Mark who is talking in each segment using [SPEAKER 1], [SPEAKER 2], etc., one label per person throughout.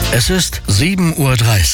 [SPEAKER 1] Es ist 7:30 Uhr.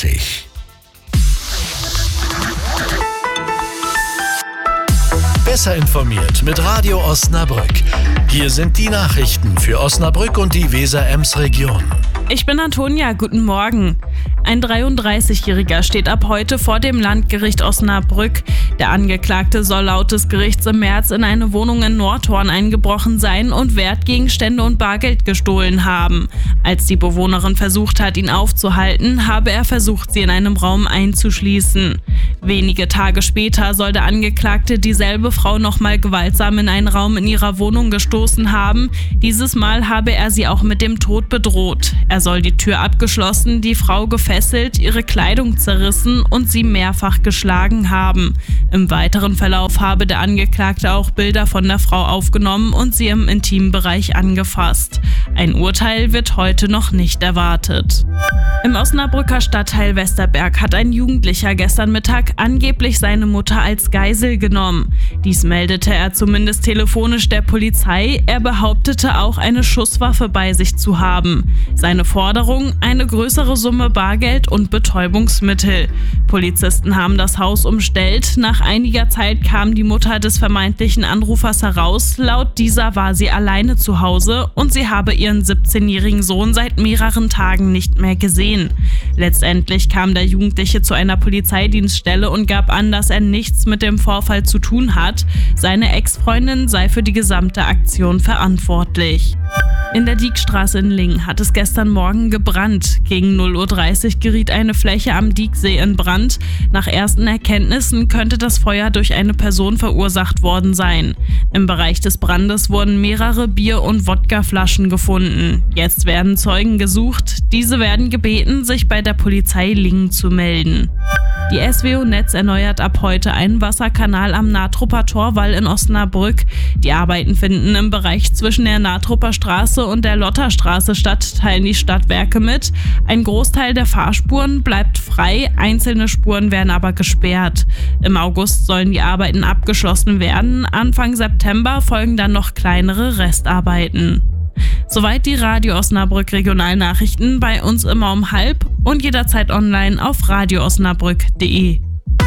[SPEAKER 1] Besser informiert mit Radio Osnabrück. Hier sind die Nachrichten für Osnabrück und die Weser-Ems-Region.
[SPEAKER 2] Ich bin Antonia, guten Morgen. Ein 33-Jähriger steht ab heute vor dem Landgericht Osnabrück. Der Angeklagte soll laut des Gerichts im März in eine Wohnung in Nordhorn eingebrochen sein und Wertgegenstände und Bargeld gestohlen haben. Als die Bewohnerin versucht hat, ihn aufzuhalten, habe er versucht, sie in einem Raum einzuschließen. Wenige Tage später soll der Angeklagte dieselbe Frau nochmal gewaltsam in einen Raum in ihrer Wohnung gestoßen haben. Dieses Mal habe er sie auch mit dem Tod bedroht. Er soll die Tür abgeschlossen, die Frau gefesselt, ihre Kleidung zerrissen und sie mehrfach geschlagen haben. Im weiteren Verlauf habe der Angeklagte auch Bilder von der Frau aufgenommen und sie im Intimbereich angefasst. Ein Urteil wird heute noch nicht erwartet. Im Osnabrücker Stadtteil Westerberg hat ein Jugendlicher gestern Mittag angeblich seine Mutter als Geisel genommen. Dies meldete er zumindest telefonisch der Polizei. Er behauptete auch, eine Schusswaffe bei sich zu haben. Seine Forderung: eine größere Summe Bargeld und Betäubungsmittel. Polizisten haben das Haus umstellt. Nach einiger Zeit kam die Mutter des vermeintlichen Anrufers heraus. Laut dieser war sie alleine zu Hause und sie habe ihren 17-jährigen Sohn seit mehreren Tagen nicht mehr gesehen. Letztendlich kam der Jugendliche zu einer Polizeidienststelle und gab an, dass er nichts mit dem Vorfall zu tun hat. Seine Ex-Freundin sei für die gesamte Aktion verantwortlich. In der Diekstraße in Lingen hat es gestern Morgen gebrannt. Gegen 0:30 Uhr geriet eine Fläche am Dieksee in Brand. Nach ersten Erkenntnissen könnte das Feuer durch eine Person verursacht worden sein. Im Bereich des Brandes wurden mehrere Bier- und Wodkaflaschen gefunden. Jetzt werden Zeugen gesucht. Diese werden gebeten, sich bei der Polizei Lingen zu melden. Die SWO Netz erneuert ab heute einen Wasserkanal am Natrupper Torwall in Osnabrück. Die Arbeiten finden im Bereich zwischen der Natrupper Straße und der Lotterstraße statt, teilen die Stadtwerke mit. Ein Großteil der Fahrspuren bleibt frei, einzelne Spuren werden aber gesperrt. Im August sollen die Arbeiten abgeschlossen werden. Anfang September folgen dann noch kleinere Restarbeiten. Soweit die Radio Osnabrück Regionalnachrichten, bei uns immer um 12:30 und jederzeit online auf radioosnabrück.de.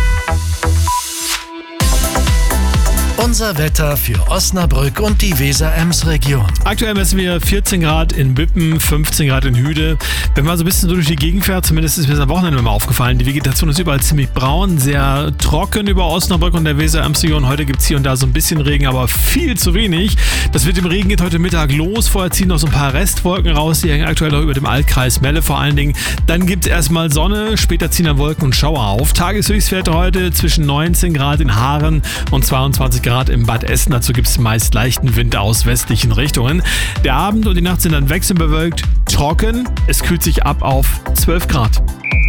[SPEAKER 1] Unser Wetter für Osnabrück und die Weser-Ems-Region.
[SPEAKER 3] Aktuell messen wir 14 Grad in Bippen, 15 Grad in Hüde. Wenn man so ein bisschen durch die Gegend fährt, zumindest ist mir das am Wochenende mal aufgefallen, die Vegetation ist überall ziemlich braun, sehr trocken über Osnabrück und der Weser-Ems-Region. Heute gibt es hier und da so ein bisschen Regen, aber viel zu wenig. Das mit dem Regen geht heute Mittag los. Vorher ziehen noch so ein paar Restwolken raus, die hängen aktuell noch über dem Altkreis Melle vor allen Dingen. Dann gibt es erstmal Sonne, später ziehen dann Wolken und Schauer auf. Tageshöchstwerte heute zwischen 19 Grad in Haaren und 22 Grad im Bad Essen. Dazu gibt es meist leichten Wind aus westlichen Richtungen. Der Abend und die Nacht sind dann wechselbewölkt, trocken. Es kühlt sich ab auf 12 Grad.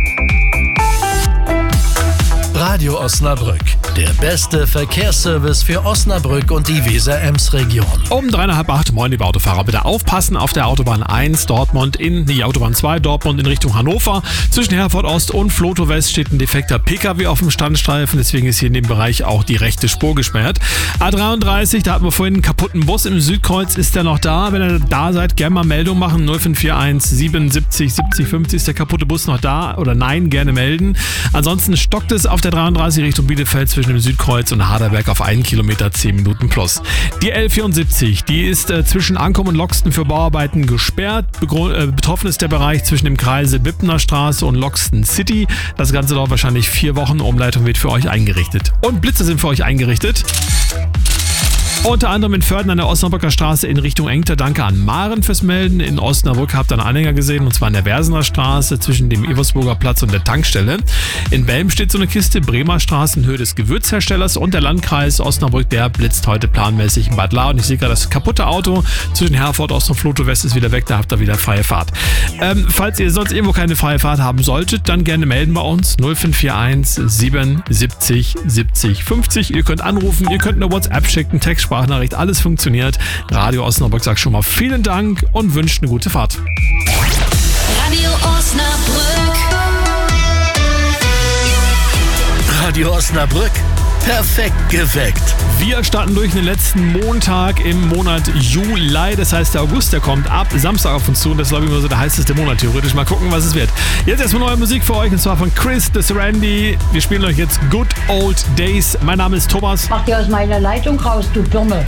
[SPEAKER 1] Radio Osnabrück, der beste Verkehrsservice für Osnabrück und die Weser-Ems-Region.
[SPEAKER 3] Um 7:45, moin liebe Autofahrer, bitte aufpassen auf der Autobahn 1 Autobahn 2 Dortmund in Richtung Hannover. Zwischen Herford Ost und Vlotho West steht ein defekter PKW auf dem Standstreifen, deswegen ist hier in dem Bereich auch die rechte Spur gesperrt. A33, da hatten wir vorhin einen kaputten Bus im Südkreuz, ist der noch da? Wenn ihr da seid, gerne mal Meldung machen, 0541 77 70 50, ist der kaputte Bus noch da? Oder nein, gerne melden. Ansonsten stockt es auf der 33 Richtung Bielefeld zwischen dem Südkreuz und Harderberg auf 1 Kilometer 10 Minuten plus. Die L74, die ist zwischen Ankum und Loxten für Bauarbeiten gesperrt. Betroffen ist der Bereich zwischen dem Kreise Bippner Straße und Loxten City. Das Ganze dauert wahrscheinlich 4 Wochen. Umleitung wird für euch eingerichtet. Und Blitze sind für euch eingerichtet. Unter anderem in Vörden an der Osnabrücker Straße in Richtung Engter. Danke an Maren fürs Melden. In Osnabrück habt ihr einen Anhänger gesehen, und zwar an der Versener Straße zwischen dem Eversburger Platz und der Tankstelle. In Belm steht so eine Kiste, Bremer Straße in Höhe des Gewürzherstellers, und der Landkreis Osnabrück, der blitzt heute planmäßig in Bad Lahr. Und ich sehe gerade, das kaputte Auto zwischen Herford Ost und Vlotho West ist wieder weg, da habt ihr wieder freie Fahrt. Falls ihr sonst irgendwo keine freie Fahrt haben solltet, dann gerne melden bei uns 0541 77 70 50. Ihr könnt anrufen, ihr könnt eine WhatsApp schicken, Textsprachnachricht, alles funktioniert. Radio Osnabrück sagt schon mal vielen Dank und wünscht eine gute Fahrt.
[SPEAKER 4] Radio Osnabrück.
[SPEAKER 1] Radio Osnabrück Perfekt geweckt.
[SPEAKER 3] Wir starten durch den letzten Montag im Monat Juli. Das heißt, der August, der kommt ab Samstag auf uns zu. Und das ist, glaube ich, immer so der heißeste Monat theoretisch. Mal gucken, was es wird. Jetzt erstmal neue Musik für euch. Und zwar von Chris, das Randy. Wir spielen euch jetzt Good Old Days. Mein Name ist Thomas.
[SPEAKER 5] Mach dir aus meiner Leitung raus, du Birne.